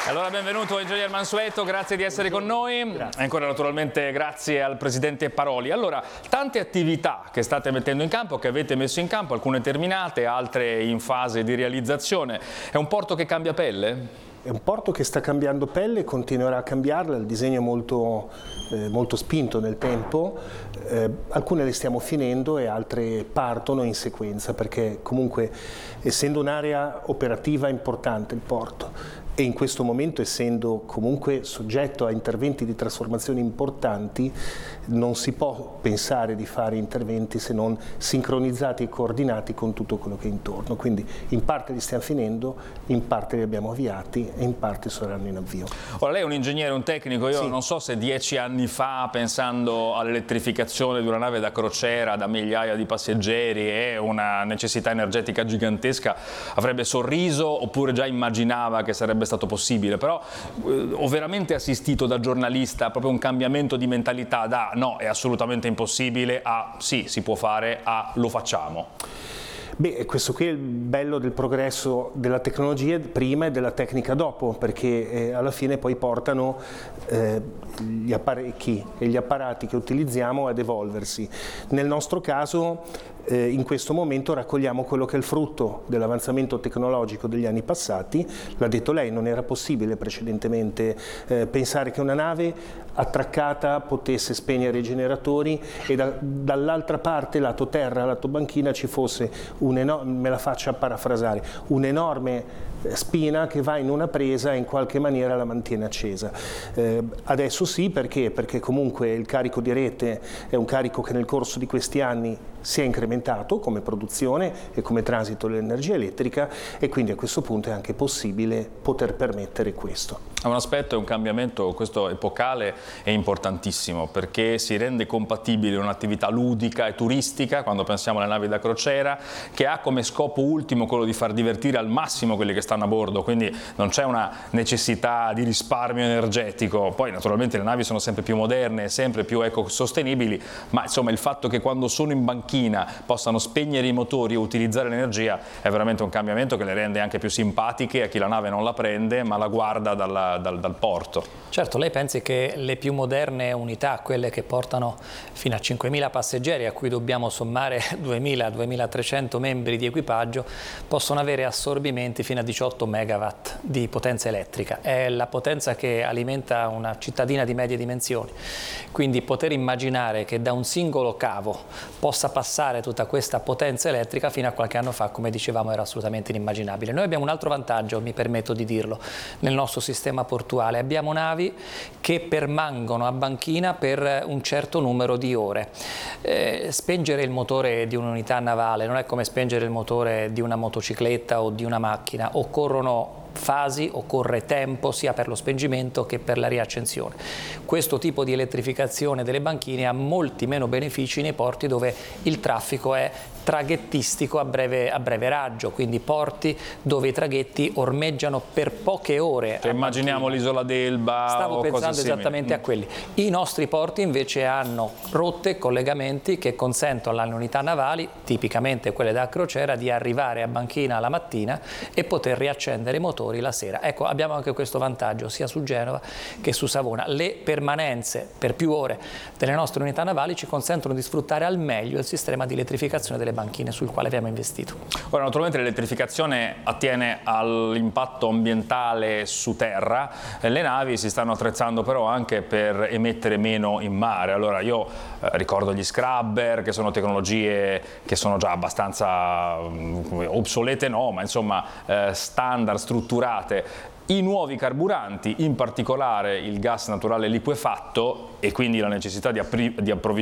Allora benvenuto Ingegner Mansueto, grazie di essere con noi. Grazie. Ancora naturalmente grazie al Presidente Paroli. Allora, tante attività che state mettendo in campo, che avete messo in campo, alcune terminate, altre in fase di realizzazione. È un porto che cambia pelle? È un porto che sta cambiando pelle e continuerà a cambiarla, il disegno è molto spinto nel tempo, alcune le stiamo finendo e altre partono in sequenza, perché comunque essendo un'area operativa importante il porto e in questo momento essendo comunque soggetto a interventi di trasformazione importanti, non si può pensare di fare interventi se non sincronizzati e coordinati con tutto quello che è intorno. Quindi in parte li stiamo finendo, in parte li abbiamo avviati e in parte saranno in avvio. Ora lei è un ingegnere, un tecnico, io non so se 10 anni fa, pensando all'elettrificazione di una nave da crociera da migliaia di passeggeri e una necessità energetica gigantesca, avrebbe sorriso oppure già immaginava che sarebbe stato possibile, però ho veramente assistito da giornalista proprio un cambiamento di mentalità da no, è assolutamente impossibile a sì, si può fare, a lo facciamo. Beh, questo qui è il bello del progresso della tecnologia prima e della tecnica dopo, perché alla fine poi portano gli apparecchi e gli apparati che utilizziamo ad evolversi. Nel nostro caso in questo momento raccogliamo quello che è il frutto dell'avanzamento tecnologico degli anni passati. L'ha detto lei, non era possibile precedentemente pensare che una nave attraccata potesse spegnere i generatori e dall'altra parte, lato terra, lato banchina, ci fosse me la faccia parafrasare, un'enorme spina che va in una presa e in qualche maniera la mantiene accesa. Adesso sì, perché? Perché comunque il carico di rete è un carico che nel corso di questi anni si è incrementato come produzione e come transito dell'energia elettrica e quindi a questo punto è anche possibile poter permettere questo. È un aspetto, è un cambiamento, questo epocale è importantissimo perché si rende compatibile un'attività ludica e turistica, quando pensiamo alle navi da crociera, che ha come scopo ultimo quello di far divertire al massimo quelli che stanno a bordo, quindi non c'è una necessità di risparmio energetico. Poi naturalmente le navi sono sempre più moderne, sempre più ecosostenibili, ma insomma il fatto che quando sono in banchina possano spegnere i motori e utilizzare l'energia è veramente un cambiamento che le rende anche più simpatiche a chi la nave non la prende ma la guarda dal porto. Certo, lei pensi che le più moderne unità, quelle che portano fino a 5.000 passeggeri, a cui dobbiamo sommare 2.000-2.300 membri di equipaggio, possono avere assorbimenti fino a 18 megawatt di potenza elettrica. È la potenza che alimenta una cittadina di medie dimensioni. Quindi poter immaginare che da un singolo cavo possa passare tutta questa potenza elettrica fino a qualche anno fa, come dicevamo, era assolutamente inimmaginabile. Noi abbiamo un altro vantaggio, mi permetto di dirlo, nel nostro sistema portuale. Abbiamo navi che permangono a banchina per un certo numero di ore. Spengere il motore di un'unità navale non è come spengere il motore di una motocicletta o di una macchina, occorrono fasi, occorre tempo sia per lo spengimento che per la riaccensione. Questo tipo di elettrificazione delle banchine ha molti meno benefici nei porti dove il traffico è traghettistico a breve raggio, quindi porti dove i traghetti ormeggiano per poche ore. Cioè, immaginiamo l'isola d'Elba. Stavo pensando esattamente a quelli. I nostri porti invece hanno rotte, collegamenti che consentono alle unità navali, tipicamente quelle da crociera, di arrivare a banchina la mattina e poter riaccendere i motori la sera. Ecco, abbiamo anche questo vantaggio sia su Genova che su Savona. Le permanenze per più ore delle nostre unità navali ci consentono di sfruttare al meglio il sistema di elettrificazione delle banchine sul quale abbiamo investito. Ora naturalmente l'elettrificazione attiene all'impatto ambientale su terra, le navi si stanno attrezzando però anche per emettere meno in mare. Allora io ricordo gli scrubber, che sono tecnologie che sono già abbastanza obsolete, no, ma insomma standard, strutturate. I nuovi carburanti, in particolare il gas naturale liquefatto e quindi la necessità di approvvigionare